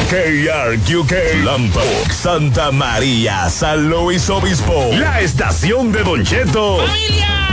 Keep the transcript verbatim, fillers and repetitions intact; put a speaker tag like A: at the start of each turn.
A: K R Q K, Lambok, Santa María, San Luis Obispo. La estación de Don Cheto.
B: ¡Familia!